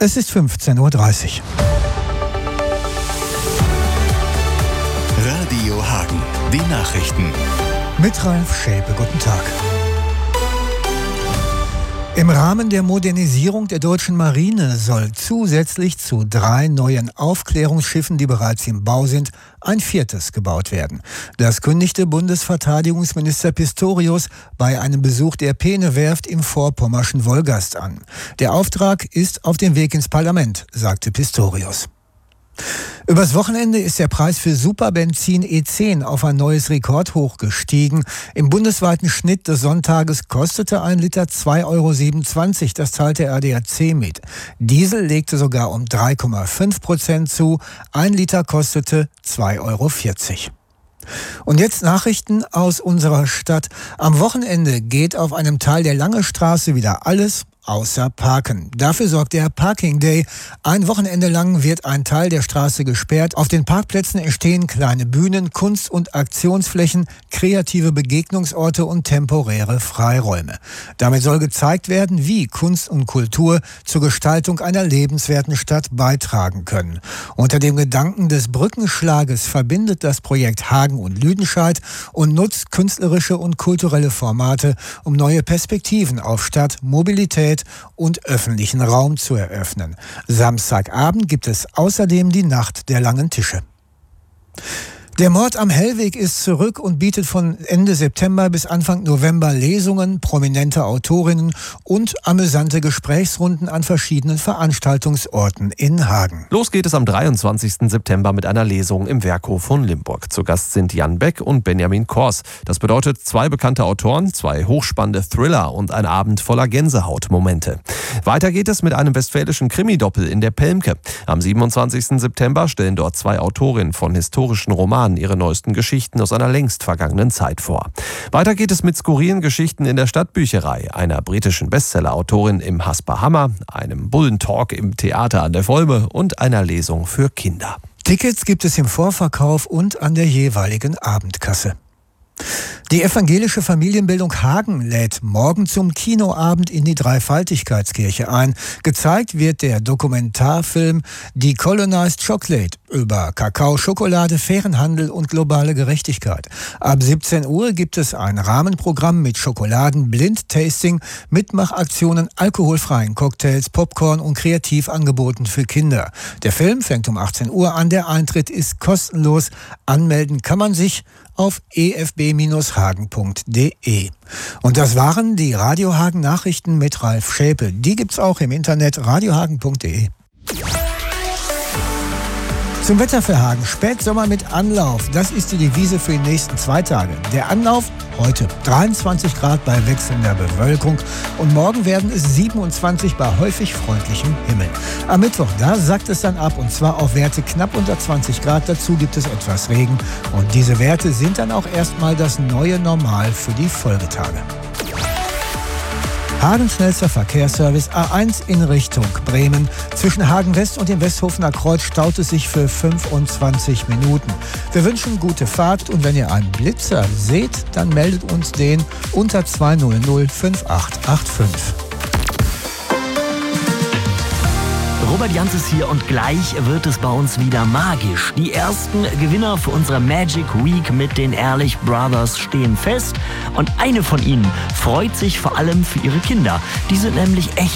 Es ist 15:30 Uhr. Radio Hagen, die Nachrichten. Mit Ralf Schäpe, guten Tag. Im Rahmen der Modernisierung der deutschen Marine soll zusätzlich zu 3 neuen Aufklärungsschiffen, die bereits im Bau sind, ein 4. gebaut werden. Das kündigte Bundesverteidigungsminister Pistorius bei einem Besuch der Peene-Werft im vorpommerschen Wolgast an. Der Auftrag ist auf dem Weg ins Parlament, sagte Pistorius. Übers Wochenende ist der Preis für Superbenzin E10 auf ein neues Rekordhoch gestiegen. Im bundesweiten Schnitt des Sonntages kostete ein Liter 2,27 €. Das teilte ADAC mit. Diesel legte sogar um 3,5% zu. Ein Liter kostete 2,40 €. Und jetzt Nachrichten aus unserer Stadt. Am Wochenende geht auf einem Teil der Lange Straße wieder alles außer Parken. Dafür sorgt der Parking Day. Ein Wochenende lang wird ein Teil der Straße gesperrt. Auf den Parkplätzen entstehen kleine Bühnen, Kunst- und Aktionsflächen, kreative Begegnungsorte und temporäre Freiräume. Damit soll gezeigt werden, wie Kunst und Kultur zur Gestaltung einer lebenswerten Stadt beitragen können. Unter dem Gedanken des Brückenschlages verbindet das Projekt Hagen und Lüdenscheid und nutzt künstlerische und kulturelle Formate, um neue Perspektiven auf Stadt, Mobilität und öffentlichen Raum zu eröffnen. Samstagabend gibt es außerdem die Nacht der langen Tische. Der Mord am Hellweg ist zurück und bietet von Ende September bis Anfang November Lesungen, prominente Autorinnen und amüsante Gesprächsrunden an verschiedenen Veranstaltungsorten in Hagen. Los geht es am 23. September mit einer Lesung im Werkhof von Limburg. Zu Gast sind Jan Beck und Benjamin Kors. Das bedeutet 2 bekannte Autoren, 2 hochspannende Thriller und ein Abend voller Gänsehautmomente. Weiter geht es mit einem westfälischen Krimi-Doppel in der Pelmke. Am 27. September stellen dort 2 Autorinnen von historischen Romanen ihre neuesten Geschichten aus einer längst vergangenen Zeit vor. Weiter geht es mit skurrilen Geschichten in der Stadtbücherei, einer britischen Bestseller-Autorin im Hasper Hammer, einem Bullentalk im Theater an der Volme und einer Lesung für Kinder. Tickets gibt es im Vorverkauf und an der jeweiligen Abendkasse. Die evangelische Familienbildung Hagen lädt morgen zum Kinoabend in die Dreifaltigkeitskirche ein. Gezeigt wird der Dokumentarfilm Decolonized Chocolate über Kakao, Schokolade, fairen Handel und globale Gerechtigkeit. Ab 17 Uhr gibt es ein Rahmenprogramm mit Schokoladen, Blind-Tasting, Mitmachaktionen, alkoholfreien Cocktails, Popcorn und Kreativangeboten für Kinder. Der Film fängt um 18 Uhr an, der Eintritt ist kostenlos. Anmelden kann man sich auf efb-hagen.de. Und das waren die Radio Hagen Nachrichten mit Ralf Schäpe. Die gibt's auch im Internet radiohagen.de. Zum Wetter für Hagen. Spätsommer mit Anlauf. Das ist die Devise für die nächsten 2 Tage. Der Anlauf heute 23 Grad bei wechselnder Bewölkung und morgen werden es 27 bei häufig freundlichem Himmel. Am Mittwoch, da sackt es dann ab und zwar auf Werte knapp unter 20 Grad. Dazu gibt es etwas Regen und diese Werte sind dann auch erstmal das neue Normal für die Folgetage. Hagen schnellster Verkehrsservice A1 in Richtung Bremen. Zwischen Hagen West und dem Westhofener Kreuz staut es sich für 25 Minuten. Wir wünschen gute Fahrt und wenn ihr einen Blitzer seht, dann meldet uns den unter 200 5885. Robert Jans ist hier und gleich wird es bei uns wieder magisch. Die ersten Gewinner für unsere Magic Week mit den Ehrlich Brothers stehen fest und eine von ihnen freut sich vor allem für ihre Kinder. Die sind nämlich echt